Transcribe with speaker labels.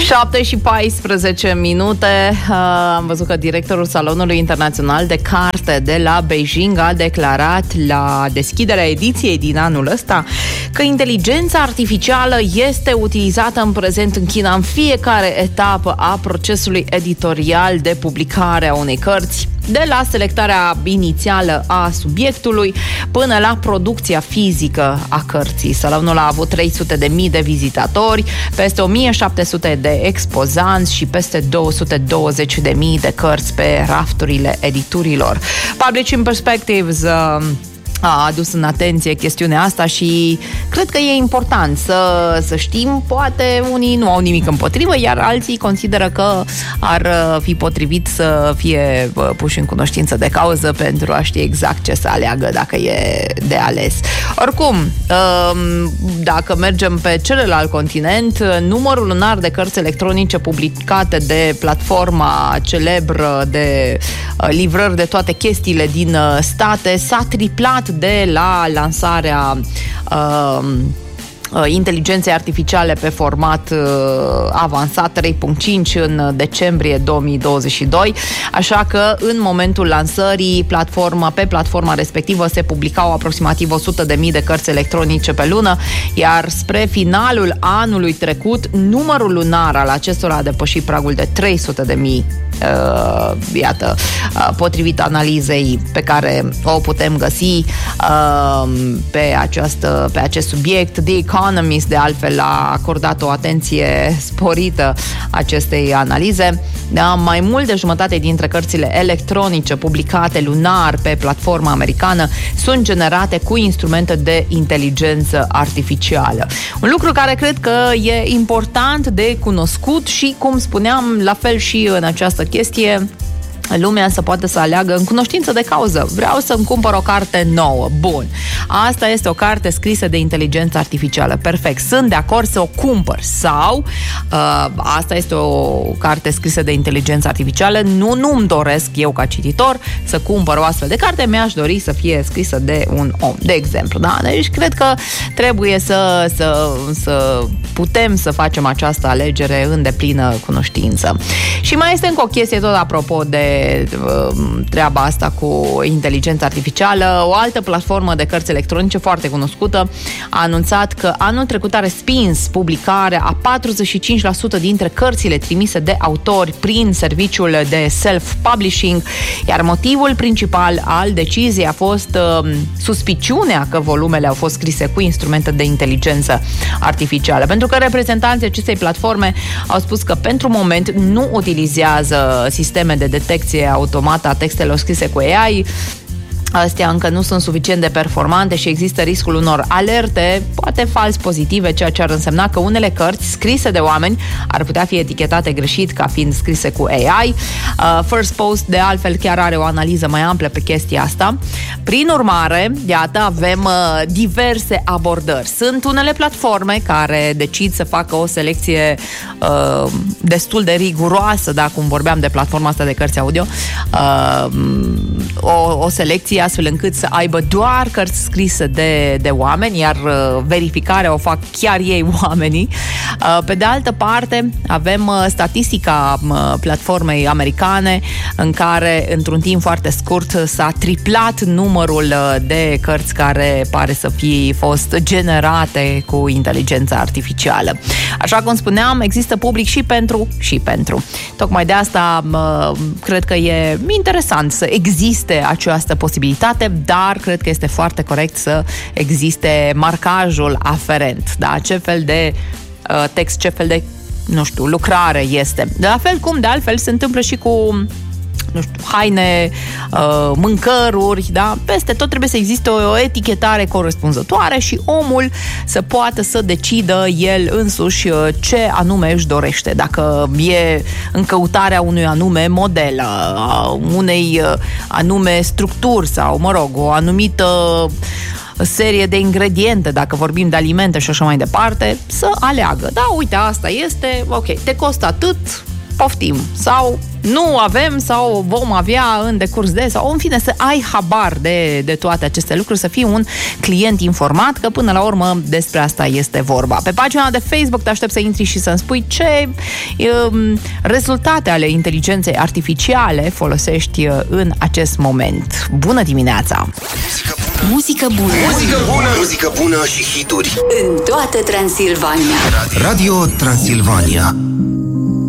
Speaker 1: 7:14. Am văzut că directorul Salonului Internațional de Carte de la Beijing a declarat la deschiderea ediției din anul ăsta că inteligența artificială este utilizată în prezent în China în fiecare etapă a procesului editorial de publicare a unei cărți, de la selectarea inițială a subiectului până la producția fizică a cărții. Salonul a avut 300.000 de vizitatori, peste 1.700 de expozanți și peste 220.000 de cărți pe rafturile editurilor. Publishing Perspectives a adus în atenție chestiunea asta și cred că e important să știm. Poate unii nu au nimic împotrivă, iar alții consideră că ar fi potrivit să fie puși în cunoștință de cauză pentru a ști exact ce să aleagă dacă e de ales. Oricum, dacă mergem pe celălalt continent, numărul lunar de cărți electronice publicate de platforma celebră de livrări de toate chestiile din state s-a triplat de la lansarea inteligenței artificiale pe format avansat 3.5 în decembrie 2022, așa că în momentul lansării pe platforma respectivă se publicau aproximativ 100.000 de cărți electronice pe lună, iar spre finalul anului trecut numărul lunar al acestora a depășit pragul de 300.000. Iată, potrivit analizei pe care o putem găsi pe acest subiect. The Economist, de altfel, a acordat o atenție sporită acestei analize. Da, mai mult de jumătate dintre cărțile electronice publicate lunar pe platforma americană sunt generate cu instrumente de inteligență artificială. Un lucru care cred că e important de cunoscut și, cum spuneam, la fel și în această chestie, lumea să poată să aleagă în cunoștință de cauză. Vreau să-mi cumpăr o carte nouă. Bun. Asta este o carte scrisă de inteligență artificială. Perfect. Sunt de acord să o cumpăr. Sau asta este o carte scrisă de inteligență artificială. Nu-mi doresc eu ca cititor să cumpăr o astfel de carte. Mi-aș dori să fie scrisă de un om, de exemplu. Da? Deci cred că trebuie să putem să facem această alegere în deplină cunoștință. Și mai este încă o chestie tot apropo de treaba asta cu inteligența artificială. O altă platformă de cărți electronice foarte cunoscută a anunțat că anul trecut a respins publicarea a 45% dintre cărțile trimise de autori prin serviciul de self-publishing, iar motivul principal al deciziei a fost suspiciunea că volumele au fost scrise cu instrumente de inteligență artificială. Pentru că reprezentanții acestei platforme au spus că pentru moment nu utilizează sisteme de detecție automată a textelor scrise cu AI. Astea încă nu sunt suficient de performante și există riscul unor alerte, poate fals pozitive, ceea ce ar însemna că unele cărți scrise de oameni ar putea fi etichetate greșit ca fiind scrise cu AI. First Post, de altfel, chiar are o analiză mai amplă pe chestia asta. Prin urmare, iată, avem diverse abordări. Sunt unele platforme care decid să facă o selecție destul de riguroasă, da, cum vorbeam de platforma asta de cărți audio, o selecție astfel încât să aibă doar cărți scrise de oameni, iar verificarea o fac chiar ei, oamenii. Pe de altă parte, avem statistica platformei americane în care, într-un timp foarte scurt, s-a triplat numărul de cărți care pare să fie fost generate cu inteligența artificială. Așa cum spuneam, există public și pentru. Tocmai de asta cred că e interesant să existe această posibilitate, dar cred că este foarte corect să existe marcajul aferent. Da? Ce fel de text, ce fel de, lucrare este. De la fel cum, de altfel, se întâmplă și cu haine, mâncăruri, da? Peste tot trebuie să existe o etichetare corespunzătoare și omul să poată să decidă el însuși ce anume își dorește. Dacă e în căutarea unui anume model, unei anume structuri sau, o anumită serie de ingrediente, dacă vorbim de alimente și așa mai departe, să aleagă. Da, uite, asta este, ok, te costă atât, poftim. Sau nu avem sau vom avea în decurs de, sau în fine să ai habar de toate aceste lucruri, să fii un client informat, că până la urmă despre asta este vorba. Pe pagina de Facebook te aștept să intri și să-mi spui ce rezultate ale inteligenței artificiale folosești în acest moment. Bună dimineața!
Speaker 2: Muzică bună!
Speaker 3: Muzică bună! Muzică bună și hituri
Speaker 2: în toată Transilvania.
Speaker 3: Radio Transilvania.